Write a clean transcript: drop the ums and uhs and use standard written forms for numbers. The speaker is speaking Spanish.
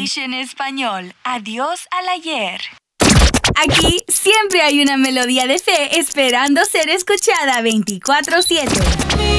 English en español. Adiós al ayer. Aquí siempre hay una melodía de fe esperando ser escuchada 24/7.